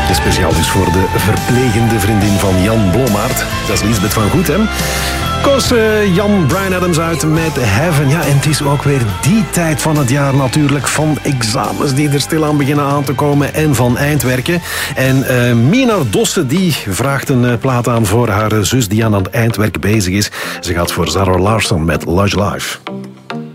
Speciaal dus voor de verplegende vriendin van Jan Blommaert. Dat is Lisbeth van Goethem. Koos Jan Bryan Adams uit met Heaven. Ja, en het is ook weer die tijd van het jaar natuurlijk. Van examens die er stilaan beginnen aan te komen. En van eindwerken. En Mina Dosse die vraagt een plaat aan voor haar zus die aan het eindwerk bezig is. Ze gaat voor Zara Larsson met Lush Life.